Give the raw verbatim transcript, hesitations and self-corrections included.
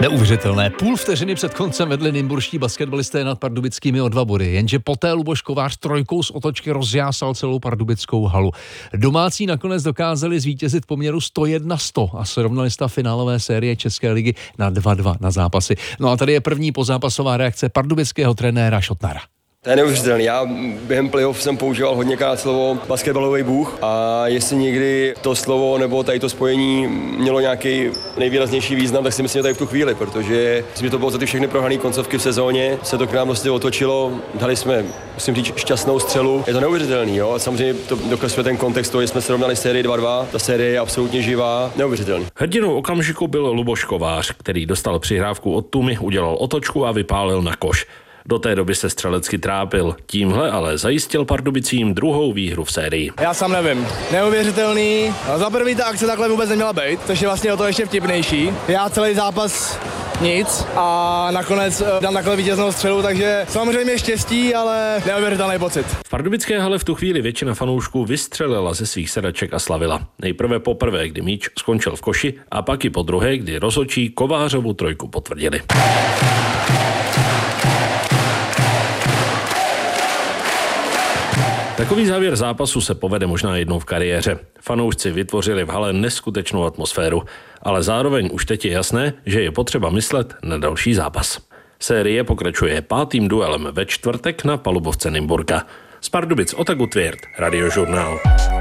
Neuvěřitelné. Půl vteřiny před koncem vedli nymburští basketbalisté nad Pardubickými o dva body, jenže poté Luboš Kovář trojkou z otočky rozjásal celou pardubickou halu. Domácí nakonec dokázali zvítězit v poměru sto jedna sto a srovnali stav finálové série České ligy na dva dva na zápasy. No a tady je první pozápasová reakce pardubického trenéra Šotnara. To je neuvěřitelný. Já během playoff jsem používal hodněkrát slovo basketbalový bůh a jestli někdy to slovo nebo tady to spojení mělo nějaký nejvýraznější význam, tak si myslím, že tady v tu chvíli, protože myslím, že to bylo za ty všechny prohrané koncovky v sezóně, se to k nám vlastně otočilo, dali jsme, musím říct, šťastnou střelu. Je to neuvěřitelný, jo. Samozřejmě to dokazuje ten kontext toho, že jsme srovnali sérii dva dva, ta série je absolutně živá, neuvěřitelný. Hrdinou okamžiku byl Luboš Kovář, který dostal přihrávku od Tumy, udělal otočku a vypálil na koš. Do té doby se střelecky trápil. Tímhle ale zajistil Pardubicím druhou výhru v sérii. Já sám nevím. Neuvěřitelný. Za první ta akce takhle vůbec neměla být, což je vlastně o to ještě vtipnější. Já celý zápas nic a nakonec dám takhle vítěznou střelu, takže samozřejmě štěstí, ale neuvěřitelný pocit. V pardubické hale v tu chvíli většina fanoušků vystřelila ze svých sedaček a slavila. Nejprve poprvé, kdy míč skončil v koši, a pak i po druhé, kdy rozhodčí Kovářovu trojku potvrdili. Takový závěr zápasu se povede možná jednou v kariéře. Fanoušci vytvořili v hale neskutečnou atmosféru, ale zároveň už teď je jasné, že je potřeba myslet na další zápas. Série pokračuje pátým duelem ve čtvrtek na palubovce Nymburka. Z Pardubic Otaku Tvěrt, Radiožurnál.